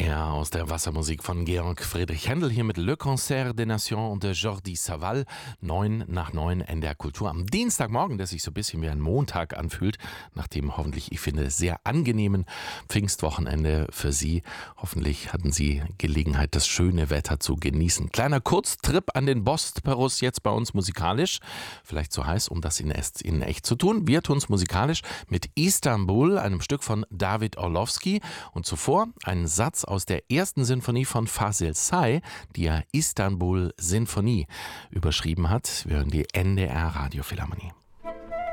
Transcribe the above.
Ja, aus der Wassermusik von Georg Friedrich Händel hier mit Le Concert des Nations und Jordi Savall. 9 nach 9 NDR Kultur am Dienstagmorgen, der sich so ein bisschen wie ein Montag anfühlt, nach dem hoffentlich, ich finde, sehr angenehmen Pfingstwochenende für Sie. Hoffentlich hatten Sie Gelegenheit, das schöne Wetter zu genießen. Kleiner Kurztrip an den Bosporus jetzt bei uns musikalisch. Vielleicht zu heiß, um das in echt zu tun. Wir tun es musikalisch mit Istanbul, einem Stück von David Orlowski. Und zuvor einen Satz aus der ersten Sinfonie von Fasil Say, die er Istanbul Sinfonie überschrieben hat. Wir hören die NDR Radiophilharmonie.